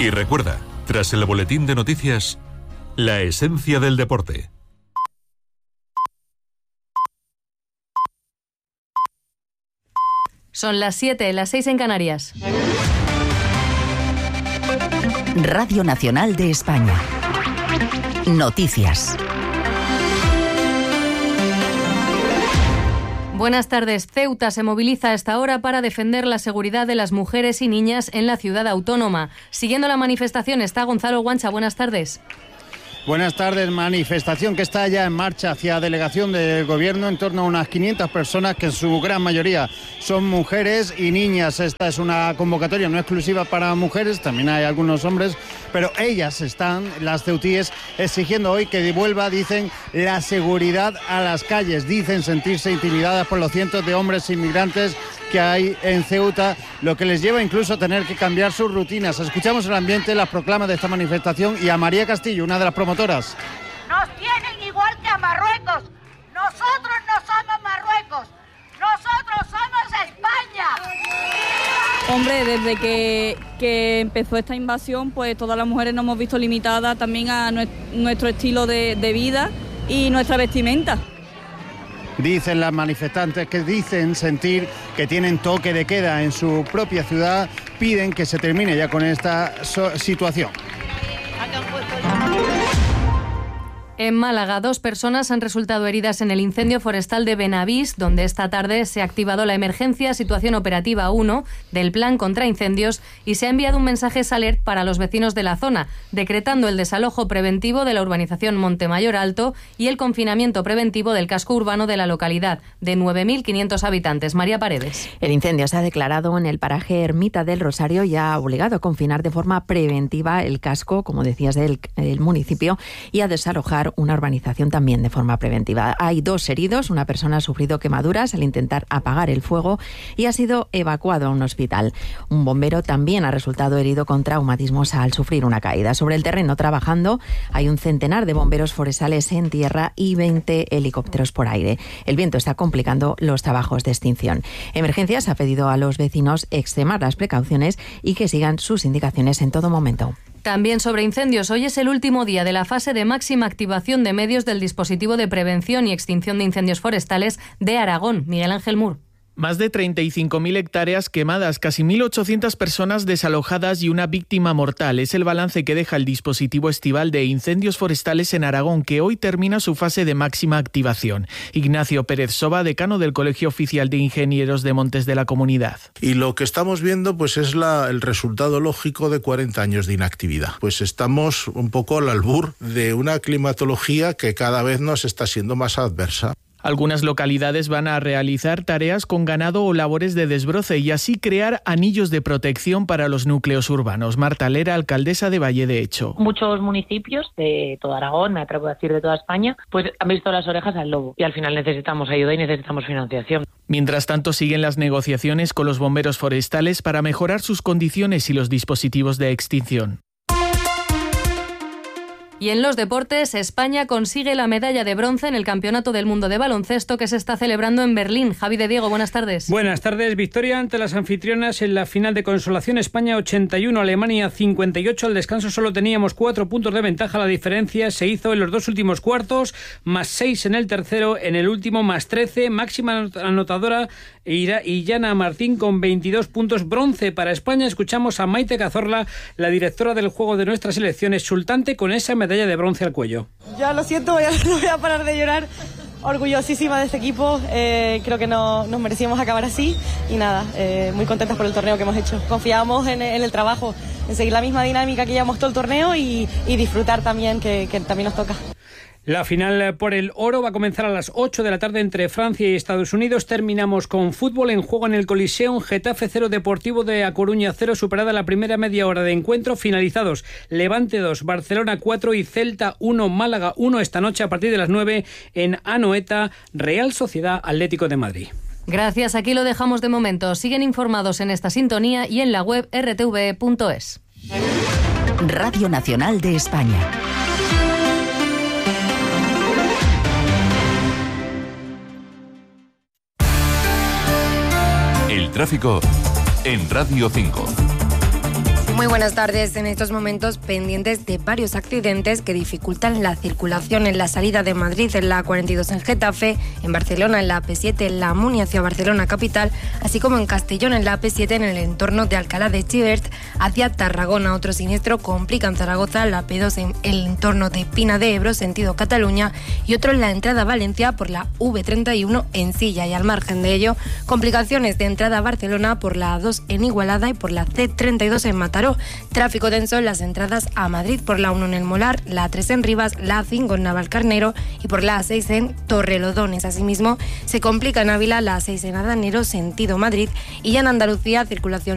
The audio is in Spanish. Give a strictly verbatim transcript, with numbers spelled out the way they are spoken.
Y recuerda, tras el boletín de noticias, la esencia del deporte. Son las siete, las seis en Canarias. Radio Nacional de España. Noticias. Buenas tardes. Ceuta se moviliza a esta hora para defender la seguridad de las mujeres y niñas en la ciudad autónoma. Siguiendo la manifestación está Gonzalo Guancha. Buenas tardes. Buenas tardes. Manifestación que está ya en marcha hacia delegación del Gobierno, en torno a unas quinientas personas, que en su gran mayoría son mujeres y niñas. Esta es una convocatoria no exclusiva para mujeres, también hay algunos hombres, pero ellas están, las ceutíes, exigiendo hoy que devuelva, dicen, la seguridad a las calles. Dicen sentirse intimidadas por los cientos de hombres inmigrantes que hay en Ceuta, lo que les lleva incluso a tener que cambiar sus rutinas. Escuchamos el ambiente, las proclamas de esta manifestación y a María Castillo, una de las promotoras. Nos tienen igual que a Marruecos. Nosotros no somos Marruecos. Nosotros somos España. Hombre, desde que, que empezó esta invasión, pues todas las mujeres nos hemos visto limitadas también a nuestro estilo de, de vida y nuestra vestimenta. Dicen las manifestantes que dicen sentir que tienen toque de queda en su propia ciudad, piden que se termine ya con esta so- situación. En Málaga, dos personas han resultado heridas en el incendio forestal de Benavís, donde esta tarde se ha activado la emergencia Situación Operativa uno del Plan contra Incendios y se ha enviado un mensaje Salert para los vecinos de la zona, decretando el desalojo preventivo de la urbanización Montemayor Alto y el confinamiento preventivo del casco urbano de la localidad, de nueve mil quinientos habitantes. María Paredes. El incendio se ha declarado en el paraje Ermita del Rosario y ha obligado a confinar de forma preventiva el casco, como decías, del el municipio, y a desalojar una urbanización también de forma preventiva. Hay dos heridos, una persona ha sufrido quemaduras al intentar apagar el fuego y ha sido evacuado a un hospital. Un bombero también ha resultado herido con traumatismos al sufrir una caída. Sobre el terreno trabajando hay un centenar de bomberos forestales en tierra y veinte helicópteros por aire. El viento está complicando los trabajos de extinción. Emergencias ha pedido a los vecinos extremar las precauciones y que sigan sus indicaciones en todo momento. También sobre incendios, hoy es el último día de la fase de máxima activación de medios del dispositivo de prevención y extinción de incendios forestales de Aragón. Miguel Ángel Mur. Más de treinta y cinco mil hectáreas quemadas, casi mil ochocientas personas desalojadas y una víctima mortal. Es el balance que deja el dispositivo estival de incendios forestales en Aragón, que hoy termina su fase de máxima activación. Ignacio Pérez Soba, decano del Colegio Oficial de Ingenieros de Montes de la Comunidad. Y lo que estamos viendo pues es la, el resultado lógico de cuarenta años de inactividad. Pues estamos un poco al albur de una climatología que cada vez nos está siendo más adversa. Algunas localidades van a realizar tareas con ganado o labores de desbroce y así crear anillos de protección para los núcleos urbanos. Marta Lera, alcaldesa de Valle de Hecho. Muchos municipios de toda Aragón, me atrevo a decir de toda España, pues han visto las orejas al lobo y al final necesitamos ayuda y necesitamos financiación. Mientras tanto, siguen las negociaciones con los bomberos forestales para mejorar sus condiciones y los dispositivos de extinción. Y en los deportes, España consigue la medalla de bronce en el Campeonato del Mundo de Baloncesto que se está celebrando en Berlín. Javi de Diego, buenas tardes. Buenas tardes. Victoria ante las anfitrionas en la final de consolación. España ochenta y uno, Alemania cincuenta y ocho. Al descanso solo teníamos cuatro puntos de ventaja. La diferencia se hizo en los dos últimos cuartos, más seis en el tercero, en el último más trece. Máxima anotadora Illana Martín con veintidós puntos. Bronce para España. Escuchamos a Maite Cazorla, la directora del juego de nuestra selección, exultante con esa medalla de bronce al cuello. Ya lo siento, voy a, no voy a parar de llorar. Orgullosísima de este equipo, eh, creo que no, nos merecíamos acabar así y nada, eh, muy contentas por el torneo que hemos hecho. Confiamos en, en el trabajo, en seguir la misma dinámica que llevamos todo el torneo y, y disfrutar también, que, que también nos toca. La final por el oro va a comenzar a las ocho de la tarde entre Francia y Estados Unidos. Terminamos con fútbol en juego en el Coliseum. Getafe cero, Deportivo de A Coruña cero. Superada la primera media hora de encuentro. Finalizados Levante dos, Barcelona cuatro y Celta uno, Málaga uno. Esta noche a partir de las nueve en Anoeta, Real Sociedad Atlético de Madrid. Gracias, aquí lo dejamos de momento. Siguen informados en esta sintonía y en la web erre te ve punto es. Radio Nacional de España. El tráfico en Radio cinco. Muy buenas tardes. En estos momentos pendientes de varios accidentes que dificultan la circulación en la salida de Madrid en la A cuarenta y dos en Getafe, en Barcelona en la A P siete en la Munia hacia Barcelona capital, así como en Castellón en la A P siete en el entorno de Alcalá de Xivert hacia Tarragona. Otro siniestro complica en Zaragoza la A P dos en el entorno de Pina de Ebro sentido Cataluña y otro en la entrada a Valencia por la V treinta y uno en Silla. Y al margen de ello, complicaciones de entrada a Barcelona por la A dos en Igualada y por la C treinta y dos en Mataró. Tráfico denso en las entradas a Madrid por la uno en El Molar, la A tres en Rivas, la A cinco en Navalcarnero y por la A seis en Torrelodones. Asimismo, se complica en Ávila la A seis en Adanero, sentido Madrid, y ya en Andalucía, circulación